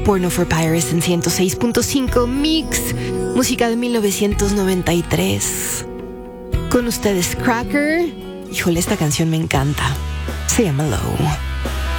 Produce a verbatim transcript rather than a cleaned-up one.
Porno for Pirates en ciento seis punto cinco Mix, música de mil novecientos noventa y tres. Con ustedes Cracker. Híjole, esta canción me encanta. Se llama Low.